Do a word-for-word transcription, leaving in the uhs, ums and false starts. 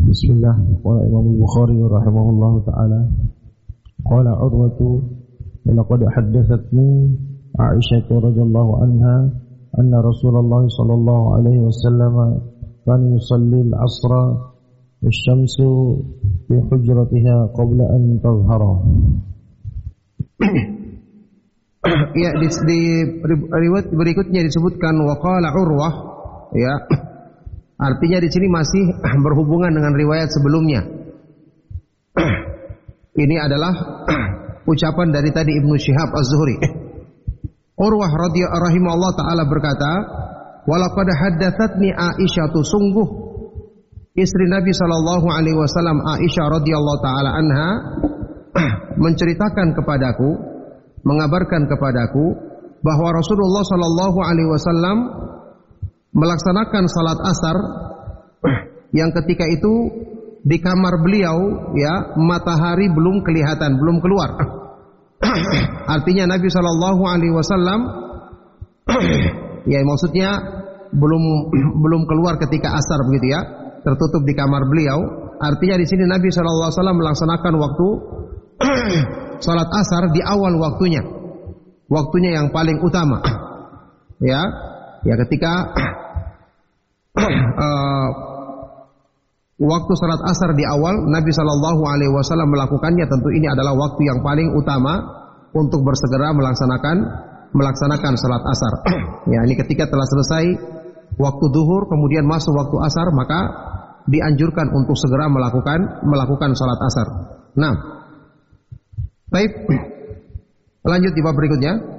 Bismillah. Qala Imam Bukhari rahimahullahu taala qala Urwatu laqad haddathatni Aisyah radhiyallahu anha anna Rasulullah sallallahu alaihi wasallam kana yusalli al-'asra wasy-syamsu fi hujratiha qabla an tadhhara. Ya, di, di riwayat berikutnya disebutkan waqala Urwah, ya. Artinya di sini masih berhubungan dengan riwayat sebelumnya. Ini adalah ucapan dari tadi Ibnu Syihab Az-Zuhri. Urwah radhiyallahu rahimahullah taala berkata, "Walaqad haddatsatsni Aisyah, sungguh istri Nabi sallallahu alaihi wasallam Aisyah radhiyallahu taala anha menceritakan kepadaku, mengabarkan kepadaku bahwa Rasulullah sallallahu alaihi wasallam melaksanakan salat asar yang ketika itu di kamar beliau, ya, matahari belum kelihatan, belum keluar. Artinya Nabi Shallallahu Alaihi Wasallam, ya maksudnya belum belum keluar ketika asar begitu ya, tertutup di kamar beliau. Artinya di sini Nabi Shallallahu Alaihi Wasallam melaksanakan waktu salat asar di awal waktunya, waktunya yang paling utama, ya, ya ketika uh, waktu salat asar di awal Nabi Shallallahu Alaihi Wasallam melakukannya. Tentu ini adalah waktu yang paling utama untuk bersegera melaksanakan melaksanakan salat asar. Ya, ini ketika telah selesai waktu duhur kemudian masuk waktu asar, maka dianjurkan untuk segera melakukan melakukan salat asar. Nah, baik, lanjut di bab berikutnya.